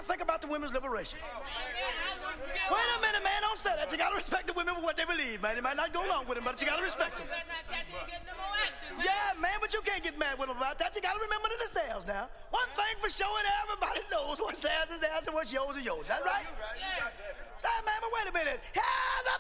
you think about the women's liberation? Wait a minute, man, don't say that. You gotta respect the women for what they believe, man. You might not go along with them, but you gotta respect them. Yeah, man, but you can't get mad with them about that. You gotta remember to themselves now. One thing for sure, and everybody knows what's theirs is theirs and what's yours is yours. That right? Say, man, but wait a minute. Yeah, the